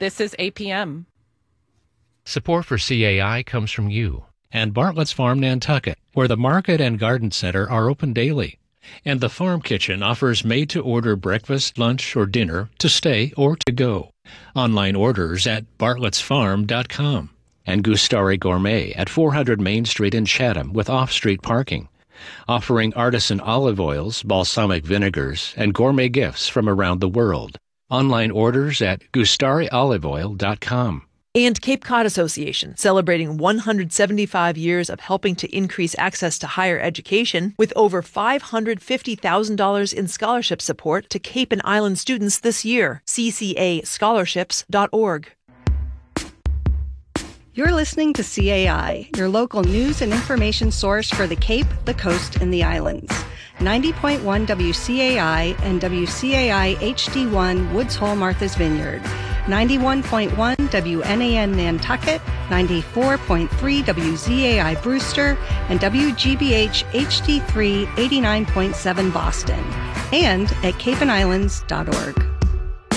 This is APM. Support for CAI comes from you. And Bartlett's Farm, Nantucket, where the market and garden center are open daily. And the Farm Kitchen offers made-to-order breakfast, lunch, or dinner to stay or to go. Online orders at bartlettsfarm.com. And Gustari Gourmet at 400 Main Street in Chatham with off-street parking. Offering artisan olive oils, balsamic vinegars, and gourmet gifts from around the world. Online orders at gustarioliveoil.com. And Cape Cod Association, celebrating 175 years of helping to increase access to higher education with over $550,000 in scholarship support to Cape and Island students this year. CCAscholarships.org. You're listening to CAI, your local news and information source for the Cape, the Coast, and the Islands. 90.1 WCAI and WCAI HD1 Woods Hole, Martha's Vineyard. 91.1 WNAN Nantucket, 94.3 WZAI Brewster, and WGBH HD3 89.7 Boston, and at capeandislands.org.